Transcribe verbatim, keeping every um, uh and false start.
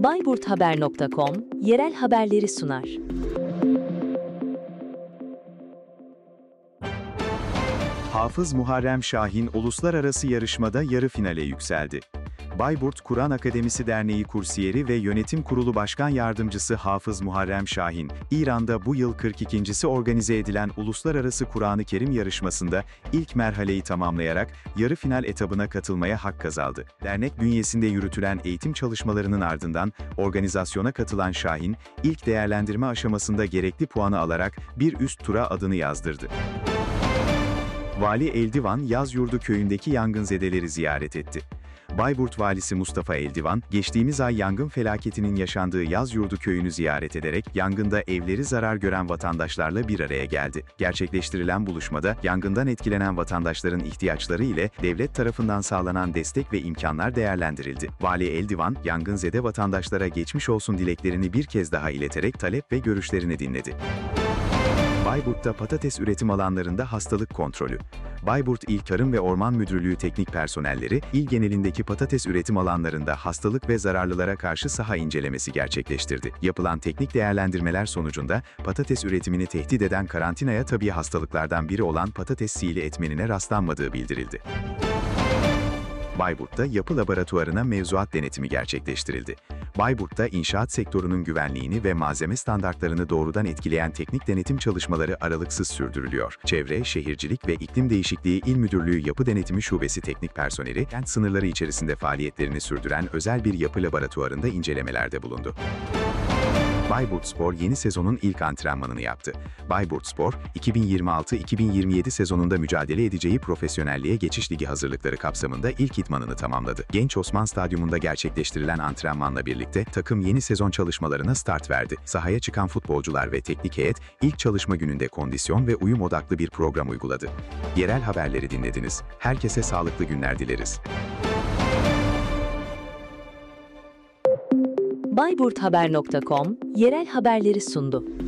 bayburthaber nokta com yerel haberleri sunar. Hafız Muharrem Şahin uluslararası yarışmada yarı finale yükseldi. Bayburt Kur'an Akademisi Derneği kursiyeri ve Yönetim Kurulu Başkan Yardımcısı Hafız Muharrem Şahin, İran'da bu yıl kırk ikincisi organize edilen Uluslararası Kur'an-ı Kerim yarışmasında ilk merhaleyi tamamlayarak yarı final etabına katılmaya hak kazandı. Dernek bünyesinde yürütülen eğitim çalışmalarının ardından organizasyona katılan Şahin, ilk değerlendirme aşamasında gerekli puanı alarak bir üst tura adını yazdırdı. Vali Eldivan, Yazyurdu köyündeki yangınzedeleri ziyaret etti. Bayburt Valisi Mustafa Eldivan, geçtiğimiz ay yangın felaketinin yaşandığı Yazyurdu köyünü ziyaret ederek yangında evleri zarar gören vatandaşlarla bir araya geldi. Gerçekleştirilen buluşmada yangından etkilenen vatandaşların ihtiyaçları ile devlet tarafından sağlanan destek ve imkanlar değerlendirildi. Vali Eldivan, yangınzede vatandaşlara geçmiş olsun dileklerini bir kez daha ileterek talep ve görüşlerini dinledi. Bayburt'ta patates üretim alanlarında hastalık kontrolü. Bayburt İl Tarım ve Orman Müdürlüğü teknik personelleri, il genelindeki patates üretim alanlarında hastalık ve zararlılara karşı saha incelemesi gerçekleştirdi. Yapılan teknik değerlendirmeler sonucunda patates üretimini tehdit eden karantinaya tabi hastalıklardan biri olan patates sili etmenine rastlanmadığı bildirildi. Bayburt'ta yapı laboratuvarına mevzuat denetimi gerçekleştirildi. Bayburt'ta inşaat sektörünün güvenliğini ve malzeme standartlarını doğrudan etkileyen teknik denetim çalışmaları aralıksız sürdürülüyor. Çevre, Şehircilik ve İklim Değişikliği İl Müdürlüğü Yapı Denetimi Şubesi teknik personeli, kent sınırları içerisinde faaliyetlerini sürdüren özel bir yapı laboratuvarında incelemelerde bulundu. Bayburtspor yeni sezonun ilk antrenmanını yaptı. Bayburtspor, iki bin yirmi altı iki bin yirmi yedi sezonunda mücadele edeceği Profesyonelliğe Geçiş Ligi hazırlıkları kapsamında ilk idmanını tamamladı. Genç Osman Stadyumunda gerçekleştirilen antrenmanla birlikte takım yeni sezon çalışmalarına start verdi. Sahaya çıkan futbolcular ve teknik heyet ilk çalışma gününde kondisyon ve uyum odaklı bir program uyguladı. Yerel haberleri dinlediniz. Herkese sağlıklı günler dileriz. bayburthaber nokta com yerel haberleri sundu.